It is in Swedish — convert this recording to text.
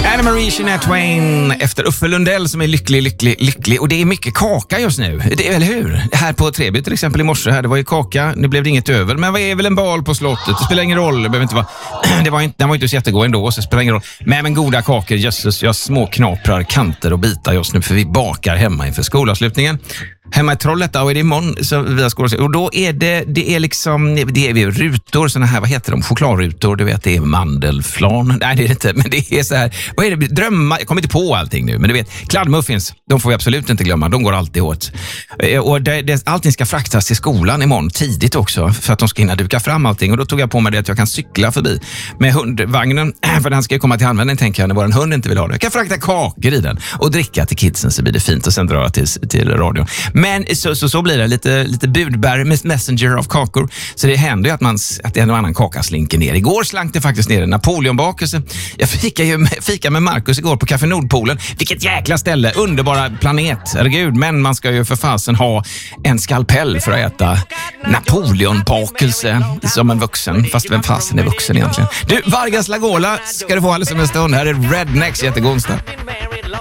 Anna Marie Jeanette Twain efter Uffe Lundell som är lycklig. Och det är mycket kaka just nu, det är väl hur? Här på Treby till exempel i morse här, det var ju kaka, nu blev det inget över. Men vad är väl en bal på slottet? Det spelar ingen roll, det behöver inte vara, den var inte så jättegod ändå, så det spelar ingen roll. Men goda kakor, jösses, jag små knaprar, kanter och bitar just nu, för vi bakar hemma inför skolavslutningen. Hemma i Trollhättan, och är det imorgon så via skolan. Och då är det är liksom, det är rutor, såna här, vad heter de? Chokladrutor, du vet, det är mandelflan. Nej, det är det inte, men det är så här, vad är det? Drömmar, jag kommer inte på allting nu, men du vet, kladdmuffins, de får vi absolut inte glömma, de går alltid åt. Och allting ska fraktas till skolan imorgon tidigt också, för att de ska hinna duka fram allting. Och då tog jag på mig det att jag kan cykla förbi med hundvagnen, för den ska ju komma till användning, tänker jag, när vår hund inte vill ha det. Jag kan frakta kakor i den och dricka till kidsen, så blir det fint, och sen dra till radion. Men så blir det lite budbär med messenger av kakor. Så det händer ju att en och annan kaka slinker ner. Igår slank det faktiskt ner en Napoleonbakelse. Jag fika med Marcus igår på Café Nordpolen. Vilket jäkla ställe, underbara planet. Herregud, men man ska ju för fasen ha en skalpell för att äta Napoleonbakelse som en vuxen. Fast vem fasen är vuxen egentligen? Du, Vargas Lagola ska du få alldeles om en stund. Här är Rednecks, jättegod onsdag.